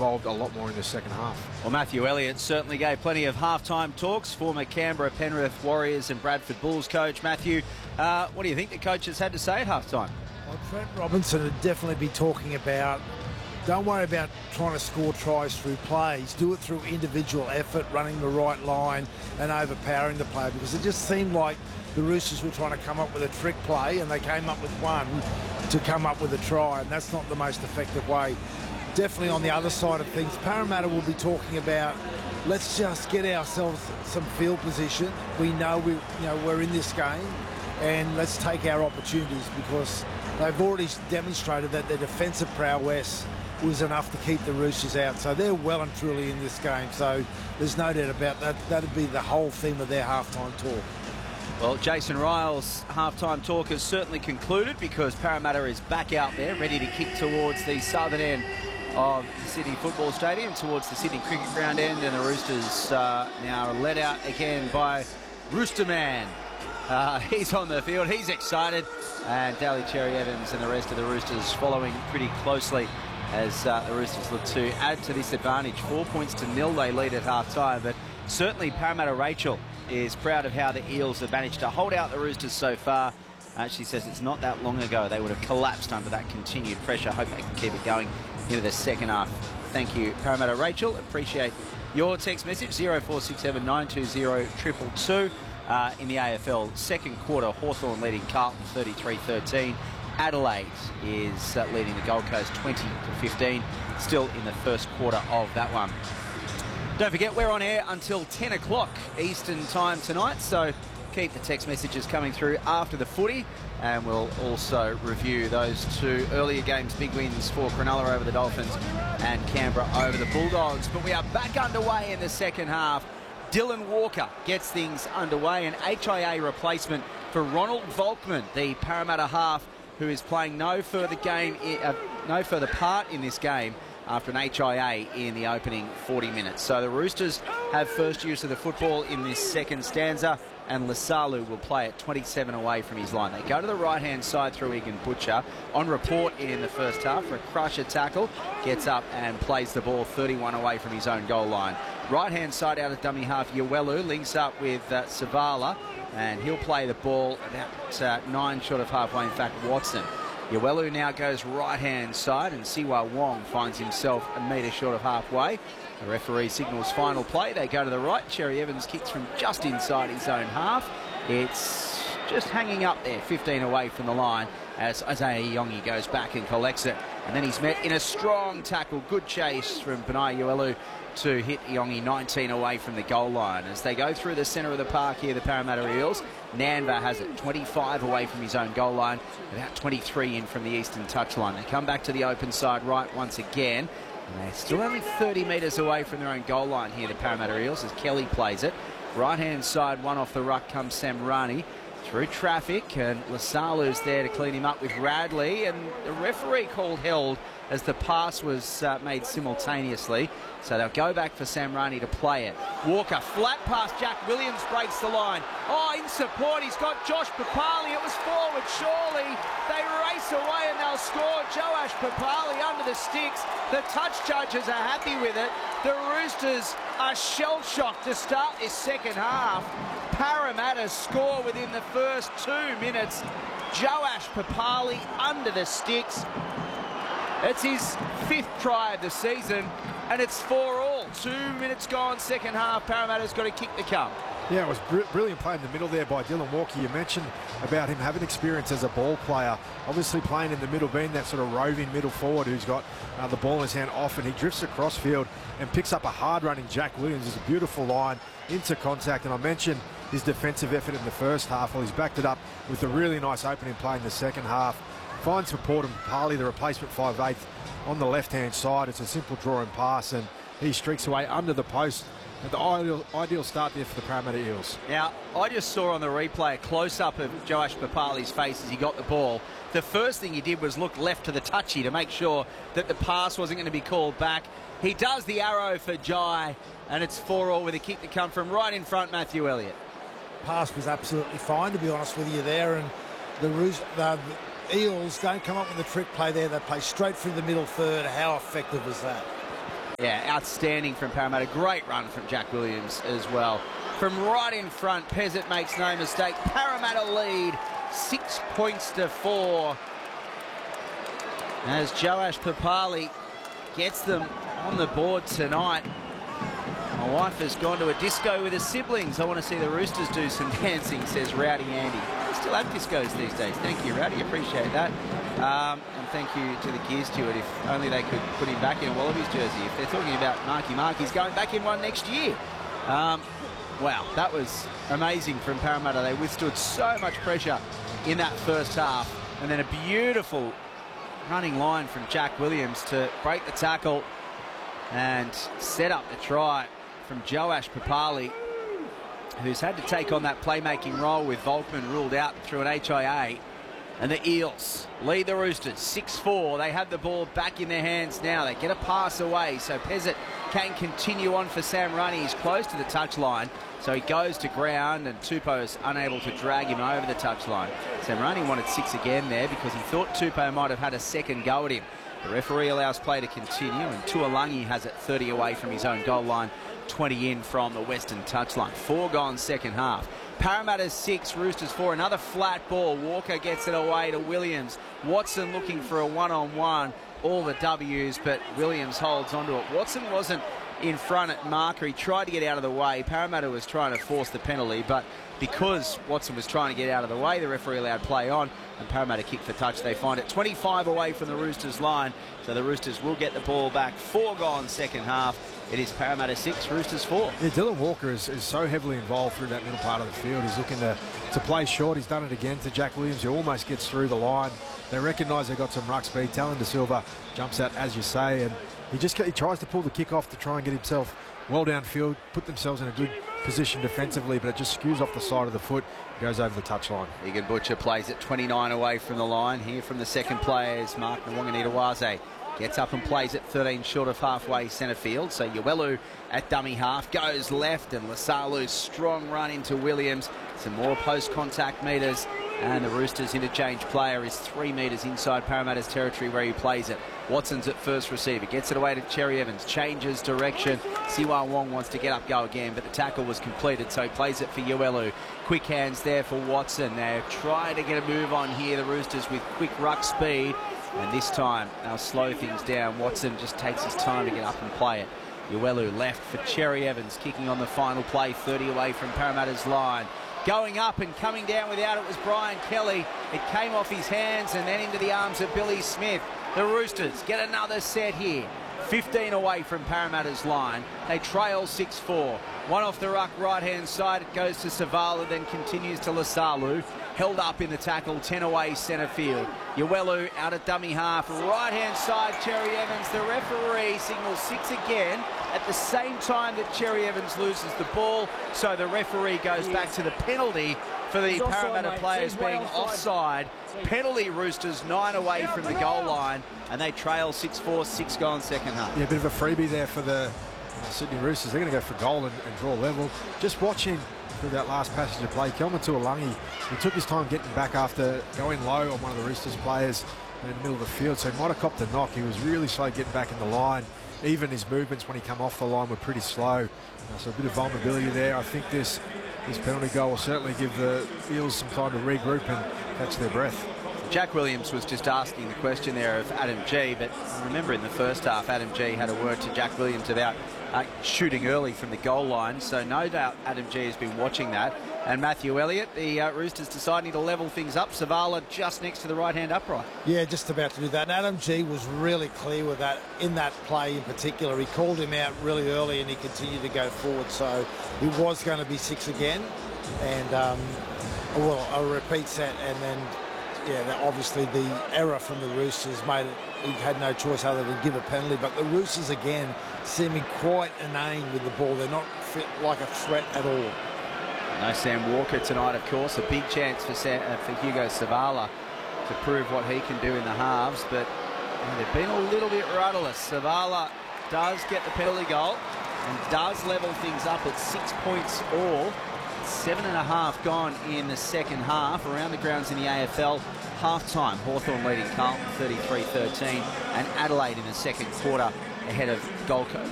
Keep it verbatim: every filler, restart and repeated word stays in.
involved a lot more in the second half. Well, Matthew Elliott certainly gave plenty of halftime talks. Former Canberra, Penrith Warriors and Bradford Bulls coach. Matthew, uh, what do you think the coaches had to say at halftime? Well, Trent Robinson would definitely be talking about, don't worry about trying to score tries through plays. Do it through individual effort, running the right line and overpowering the player, because it just seemed like the Roosters were trying to come up with a trick play and they came up with one to come up with a try, and that's not the most effective way. Definitely on the other side of things, Parramatta will be talking about, let's just get ourselves some field position. We know we, you know, we're in this game, and let's take our opportunities, because they've already demonstrated that their defensive prowess was enough to keep the Roosters out. So they're well and truly in this game. So there's no doubt about that. That'd be the whole theme of their halftime talk. Well, Jason Ryle's halftime talk has certainly concluded, because Parramatta is back out there ready to kick towards the southern end of the Sydney Football Stadium, towards the Sydney Cricket Ground end, and the Roosters uh, now are led out again by Roosterman. Uh, he's on the field, he's excited, and Daly Cherry Evans and the rest of the Roosters following pretty closely as uh, the Roosters look to add to this advantage. Four points to nil they lead at half-time, but certainly Parramatta Rachel is proud of how the Eels have managed to hold out the Roosters so far. Uh, she says it's not that long ago they would have collapsed under that continued pressure. Hope they can keep it going into the second half. Thank you, Parramatta Rachel. Appreciate your text message, zero four six seven nine two zero two two two. Uh, in the A F L, second quarter, Hawthorn leading Carlton thirty-three thirteen. Adelaide is uh, leading the Gold Coast twenty to fifteen, still in the first quarter of that one. Don't forget, we're on air until ten o'clock Eastern time tonight, so keep the text messages coming through after the footy, and we'll also review those two earlier games, big wins for Cronulla over the Dolphins and Canberra over the Bulldogs. But we are back underway in the second half. Dylan Walker gets things underway, an H I A replacement for Ronald Volkman, the Parramatta half, who is playing no further game, uh, no further part in this game after an H I A in the opening forty minutes. So the Roosters have first use of the football in this second stanza, and Lasalu will play it twenty-seven away from his line. They go to the right-hand side through Egan Butcher. On report in the first half for a crusher tackle. Gets up and plays the ball thirty-one away from his own goal line. Right-hand side out of dummy half, Yawelu links up with uh, Savala, and he'll play the ball about uh, nine short of halfway. In fact, Watson. Yawelu now goes right-hand side, and Siwa Wong finds himself a metre short of halfway. The referee signals final play. They go to the right. Cherry Evans kicks from just inside his own half. It's just hanging up there, fifteen away from the line, as Isaiah Yongi goes back and collects it. And then he's met in a strong tackle. Good chase from Benai Yawelu to hit Yongi nineteen away from the goal line. As they go through the centre of the park here, the Parramatta Eels, Nanva has it twenty-five away from his own goal line, about twenty-three in from the eastern touchline. They come back to the open side right once again, and they're still only thirty metres away from their own goal line here, the Parramatta Eels, as Kelly plays it. Right-hand side, one off the ruck comes Sam Rani through traffic, and Lasalu's there to clean him up with Radley, and the referee called held as the pass was uh, made simultaneously. So they'll go back for Samrani to play it. Walker, flat pass, Jack Williams breaks the line. Oh, in support, he's got Josh Papali. It was forward, surely. They race away and they'll score. Joash Papali under the sticks. The touch judges are happy with it. The Roosters are shell-shocked to start this second half. Parramatta score within the first two minutes. Joash Papali under the sticks. It's his fifth try of the season, and it's four all. Two minutes gone, second half. Parramatta's got to kick the cup. Yeah, it was br brilliant play in the middle there by Dylan Walker. You mentioned about him having experience as a ball player, obviously playing in the middle, being that sort of roving middle forward who's got uh, the ball in his hand often. He drifts across field and picks up a hard-running Jack Williams. It's a beautiful line into contact, and I mentioned his defensive effort in the first half. Well, he's backed it up with a really nice opening play in the second half. Finds support and Parley, the replacement five eighth, on the left-hand side. It's a simple draw and pass, and he streaks away under the post. And the ideal, ideal start there for the Parramatta Eels. Now, I just saw on the replay a close-up of Joash Papali's face as he got the ball. The first thing he did was look left to the touchy to make sure that the pass wasn't going to be called back. He does the arrow for Jai, and it's four all with a kick to come from right in front, Matthew Elliott. Pass was absolutely fine, to be honest with you there, and the, the, the Eels don't come up with a trick play there. They play straight through the middle third. How effective was that? Yeah, outstanding from Parramatta. Great run from Jack Williams as well. From right in front, Pezzett makes no mistake. Parramatta lead six points to four. As Joash Papali gets them on the board tonight. My wife has gone to a disco with her siblings. I want to see the Roosters do some dancing, says Rowdy Andy. They still have discos these days. Thank you, Rowdy. Appreciate that. Um, and thank you to the Gear Steward. If only they could put him back in a Wallabies jersey. If they're talking about Marky Mark, he's going back in one next year. Um, wow, that was amazing from Parramatta. They withstood so much pressure in that first half. And then a beautiful running line from Jack Williams to break the tackle and set up the try from Joash Papali, who's had to take on that playmaking role with Volkman ruled out through an H I A. And the Eels lead the Roosters six four. They have the ball back in their hands now. They get a pass away, so Pezzett can continue on for Sam Runny. He's close to the touchline, so he goes to ground, and Tupou is unable to drag him over the touchline. Sam Runny wanted six again there because he thought Tupou might have had a second go at him. The referee allows play to continue, and Tuolangi has it thirty away from his own goal line, twenty in from the western touchline. Four gone second half. Parramatta six, Roosters four. Another flat ball. Walker gets it away to Williams. Watson looking for a one-on-one. All the W's, but Williams holds onto it. Watson wasn't in front at marker. He tried to get out of the way. Parramatta was trying to force the penalty, but because Watson was trying to get out of the way, the referee allowed play on, and Parramatta kick for touch. They find it twenty-five away from the Roosters line, so the Roosters will get the ball back. Four gone second half. It is Parramatta six, Roosters four. Yeah, Dylan Walker is, is so heavily involved through that middle part of the field. He's looking to, to play short. He's done it again to Jack Williams, who almost gets through the line. They recognise they've got some ruck speed. Talon De Silva jumps out, as you say, and he just he tries to pull the kick off to try and get himself well downfield, put themselves in a good position defensively, but it just skews off the side of the foot, goes over the touchline. Egan Butcher plays it twenty-nine away from the line. Here from the second player is Mark Nwanganitawaze. Gets up and plays it thirteen short of halfway centre field. So Uelu at dummy half goes left, and Lasalu's strong run into Williams. Some more post-contact metres, and the Roosters interchange player is three metres inside Parramatta's territory where he plays it. Watson's at first receiver, gets it away to Cherry Evans, changes direction. Siwa Wong wants to get up, go again, but the tackle was completed, so he plays it for Uelu. Quick hands there for Watson. They're trying to get a move on here, the Roosters, with quick ruck speed. And this time, they'll slow things down. Watson just takes his time to get up and play it. Uelu left for Cherry Evans, kicking on the final play, thirty away from Parramatta's line. Going up and coming down without it was Brian Kelly. It came off his hands and then into the arms of Billy Smith. The Roosters get another set here. fifteen away from Parramatta's line. They trail six four. One off the ruck right-hand side. It goes to Savala, then continues to Lasalu. Held up in the tackle, ten away centre field. Uelu out at dummy half. Right-hand side, Cherry Evans. The referee signals six again at the same time that Cherry Evans loses the ball. So the referee goes back to the penalty for the Parramatta offside, players being offside. offside. Penalty Roosters nine away from the goal line, and they trail six four, six gone second half. Yeah, a bit of a freebie there for the uh, Sydney Roosters. They're going to go for goal and, and draw level. Just watching through that last passage of play, Kelman Tuolangi, he took his time getting back after going low on one of the Roosters players in the middle of the field, so he might have copped a knock. He was really slow getting back in the line. Even his movements when he come off the line were pretty slow. Uh, so a bit of vulnerability there. I think this, this penalty goal will certainly give the Eels some time to regroup and catch their breath. Jack Williams was just asking the question there of Adam G, but remember in the first half, Adam G had a word to Jack Williams about uh, shooting early from the goal line, so no doubt Adam G has been watching that. And Matthew Elliott, the uh, Roosters deciding to level things up. Savala just next to the right-hand upright. Yeah, just about to do that. And Adam G was really clear with that in that play in particular. He called him out really early and he continued to go forward, so he was going to be six again. And, um, well, I'll repeat that, and then yeah, obviously the error from the Roosters made it, he had no choice other than give a penalty. But the Roosters, again, seeming quite inane with the ball. They're not fit like a threat at all. No Sam Walker tonight, of course. A big chance for, Sam, uh, for Hugo Savala to prove what he can do in the halves. But you know, they've been a little bit rudderless. Savala does get the penalty goal and does level things up at six points all. Seven and a half gone in the second half. Around the grounds in the A F L, half-time. Hawthorn leading Carlton thirty-three thirteen, and Adelaide in the second quarter ahead of Gold Coast.